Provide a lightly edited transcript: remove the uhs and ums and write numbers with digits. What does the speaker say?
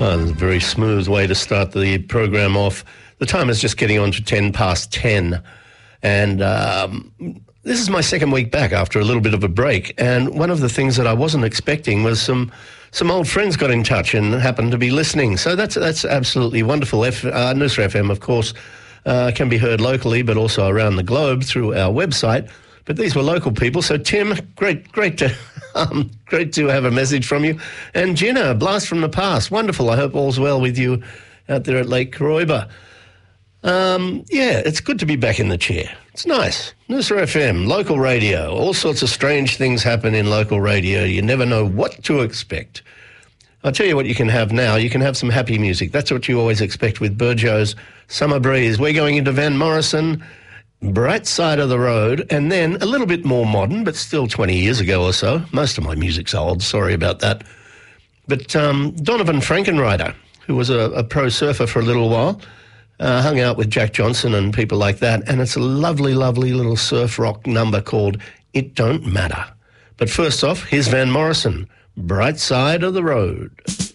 Oh, that's a very smooth way to start the program off. The time is just getting on to 10 past 10. And this is my second week back after a little bit of a break. And one of the things that I wasn't expecting was some old friends got in touch and happened to be listening. So that's absolutely wonderful. Nusra FM, of course, can be heard locally, but also around the globe through our website. But these were local people. So Tim, great to have a message from you. And Gina, blast from the past. Wonderful. I hope all's well with you out there at Lake Koroiba. It's good to be back in the chair. It's nice. Nusra FM, local radio. All sorts of strange things happen in local radio. You never know what to expect. I'll tell you what you can have now. You can have some happy music. That's what you always expect with Burjo's Summer Breeze. We're going into Van Morrison, Bright Side of the Road, and then a little bit more modern, but still 20 years ago or so. Most of my music's old, sorry about that. But Donovan Frankenreiter, who was a pro surfer for a little while, hung out with Jack Johnson and people like that, and it's a lovely, lovely little surf rock number called It Don't Matter. But first off, here's Van Morrison, Bright Side of the Road.